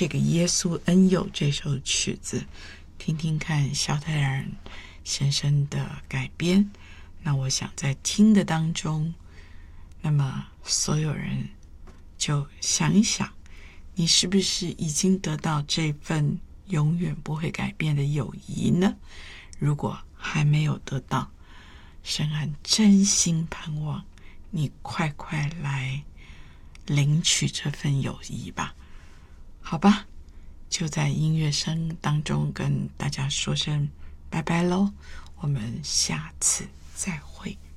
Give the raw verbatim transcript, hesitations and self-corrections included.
这个耶稣恩友这首曲子，听听看萧泰然先生的改编。那我想在听的当中，那么所有人就想一想，你是不是已经得到这份永远不会改变的友谊呢？如果还没有得到，神很真心盼望你快快来领取这份友谊吧。好吧，就在音乐声当中跟大家说声拜拜咯，我们下次再会。